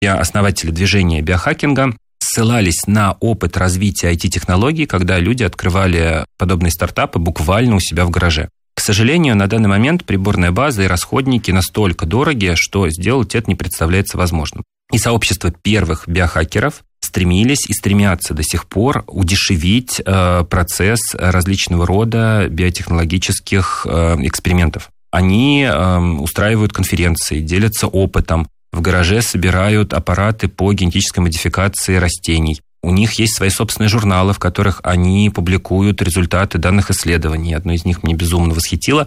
основатели движения биохакинга ссылались на опыт развития IT-технологий, когда люди открывали подобные стартапы буквально у себя в гараже. К сожалению, на данный момент приборная база и расходники настолько дороги, что сделать это не представляется возможным. И сообщество первых биохакеров стремились и стремятся до сих пор удешевить процесс различного рода биотехнологических экспериментов. Они устраивают конференции, делятся опытом, в гараже собирают аппараты по генетической модификации растений. У них есть свои собственные журналы, в которых они публикуют результаты данных исследований. Одно из них меня безумно восхитило.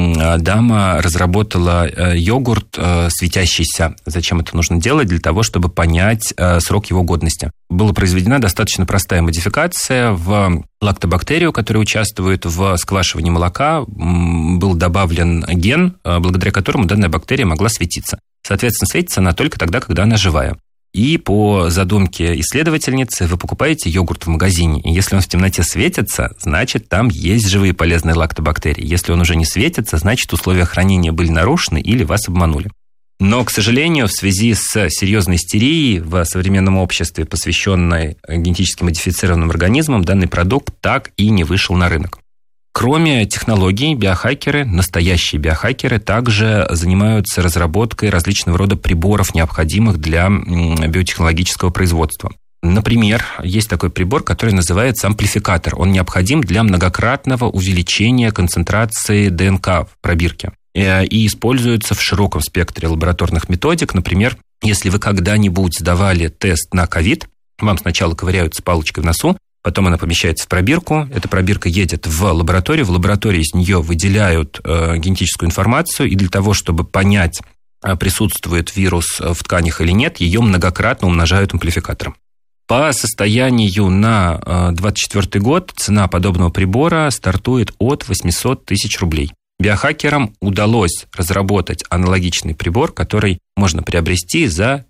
Дама разработала йогурт светящийся. Зачем это нужно делать? Для того, чтобы понять срок его годности. Была произведена достаточно простая модификация. В лактобактерию, которая участвует в сквашивании молока, был добавлен ген, благодаря которому данная бактерия могла светиться. Соответственно, светится она только тогда, когда она живая. И по задумке исследовательницы вы покупаете йогурт в магазине, и если он в темноте светится, значит, там есть живые полезные лактобактерии. Если он уже не светится, значит, условия хранения были нарушены или вас обманули. Но, к сожалению, в связи с серьезной истерией в современном обществе, посвященной генетически модифицированным организмам, данный продукт так и не вышел на рынок. Кроме технологий, биохакеры, настоящие биохакеры, также занимаются разработкой различного рода приборов, необходимых для биотехнологического производства. Например, есть такой прибор, который называется амплификатор. Он необходим для многократного увеличения концентрации ДНК в пробирке и используется в широком спектре лабораторных методик. Например, если вы когда-нибудь сдавали тест на ковид, вам сначала ковыряются палочкой в носу, потом она помещается в пробирку, эта пробирка едет в лабораторию из нее выделяют генетическую информацию, и для того, чтобы понять, присутствует вирус в тканях или нет, ее многократно умножают амплификатором. По состоянию на 2024 год цена подобного прибора стартует от 800 тысяч рублей. Биохакерам удалось разработать аналогичный прибор, который можно приобрести за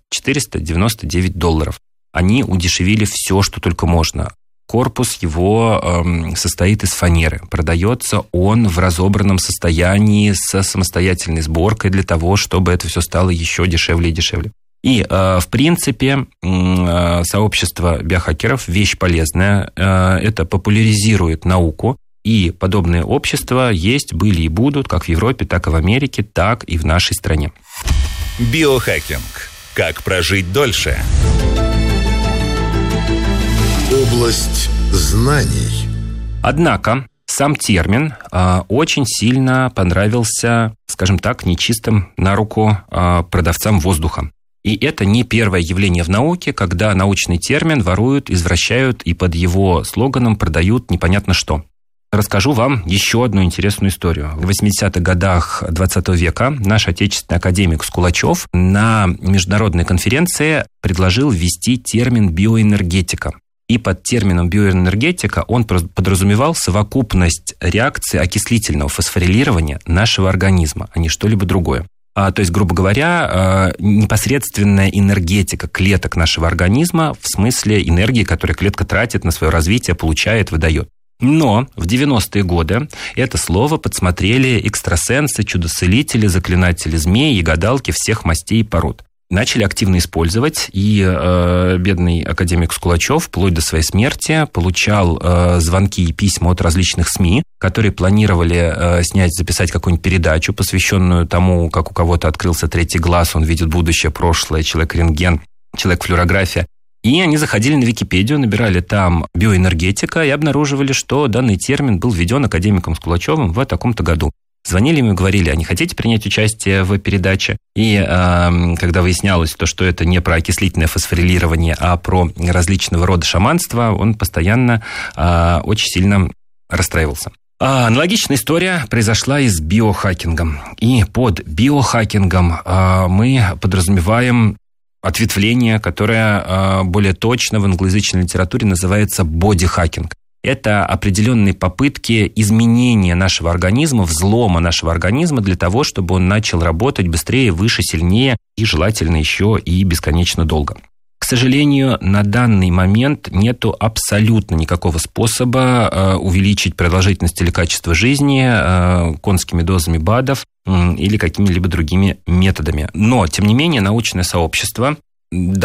$499. Они удешевили все, что только можно. Корпус его состоит из фанеры. Продается он в разобранном состоянии с самостоятельной сборкой для того, чтобы это все стало еще дешевле и дешевле. И, в принципе, сообщество биохакеров – вещь полезная. Это популяризирует науку. И подобные общества есть, были и будут как в Европе, так и в Америке, так и в нашей стране. Биохакинг. Как прожить дольше? Область знаний. Однако сам термин очень сильно понравился, скажем так, нечистым на руку продавцам воздуха. И это не первое явление в науке, когда научный термин воруют, извращают и под его слоганом продают непонятно что. Расскажу вам еще одну интересную историю. В 80-х годах 20 века наш отечественный академик Скулачев на международной конференции предложил ввести термин «биоэнергетика». И под термином биоэнергетика он подразумевал совокупность реакций окислительного фосфорилирования нашего организма, а не что-либо другое. То есть, грубо говоря, непосредственная энергетика клеток нашего организма в смысле энергии, которую клетка тратит на свое развитие, получает, выдает. Но в 90-е годы это слово подсмотрели экстрасенсы, чудо-целители, заклинатели змей и гадалки всех мастей и пород. Начали активно использовать, и бедный академик Скулачев вплоть до своей смерти получал звонки и письма от различных СМИ, которые планировали записать какую-нибудь передачу, посвященную тому, как у кого-то открылся третий глаз, он видит будущее, прошлое, человек-рентген, человек-флюорография. И они заходили на Википедию, набирали там биоэнергетика и обнаруживали, что данный термин был введен академиком Скулачевым в таком-то году. Звонили ему и говорили: а не хотите принять участие в передаче? И когда выяснялось, что это не про окислительное фосфорилирование, а про различного рода шаманство, он постоянно очень сильно расстраивался. Аналогичная история произошла и с биохакингом. И под биохакингом мы подразумеваем ответвление, которое более точно в англоязычной литературе называется бодихакинг. Это определенные попытки изменения нашего организма, взлома нашего организма для того, чтобы он начал работать быстрее, выше, сильнее и желательно еще и бесконечно долго. К сожалению, на данный момент нету абсолютно никакого способа увеличить продолжительность или качество жизни конскими дозами БАДов или какими-либо другими методами. Но, тем не менее, научное сообщество Да,